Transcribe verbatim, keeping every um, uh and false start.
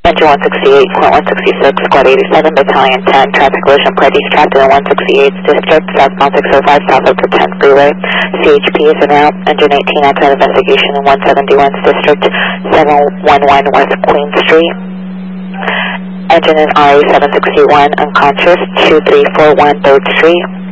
Engine one sixty-eight point one sixty-six, Squad eighty-seven, Battalion ten, traffic collision parties trapped in the one sixty-eighth District, southbound six oh five, south of the tenth Freeway. C H P is en route. Engine eighteen outside investigation in one seventy-oneth District, seven one one West Queen Street. Engine in R A seven sixty-one, unconscious, two three four one third Street.